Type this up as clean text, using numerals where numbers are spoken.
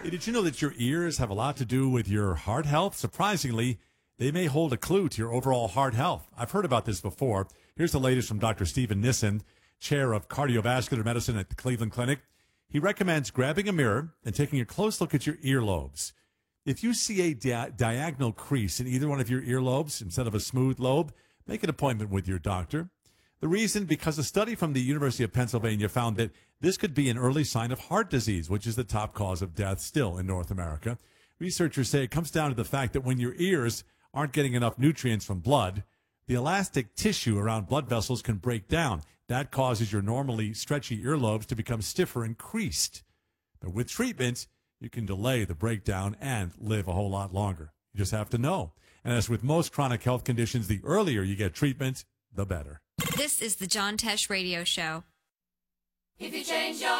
Hey, did you know that your ears have a lot to do with your heart health? Surprisingly, they may hold a clue to your overall heart health. I've heard about this before. Here's the latest from Dr. Stephen Nissen, chair of cardiovascular medicine at the Cleveland Clinic. He recommends grabbing a mirror and taking a close look at your earlobes. If you see a diagonal crease in either one of your earlobes instead of a smooth lobe, make an appointment with your doctor. The reason, because a study from the University of Pennsylvania found that this could be an early sign of heart disease, which is the top cause of death still in North America. Researchers say it comes down to the fact that when your ears aren't getting enough nutrients from blood, the elastic tissue around blood vessels can break down. That causes your normally stretchy earlobes to become stiffer and creased. But with treatment, you can delay the breakdown and live a whole lot longer. You just have to know. And as with most chronic health conditions, the earlier you get treatment, the better. This is the John Tesh Radio Show. If you change your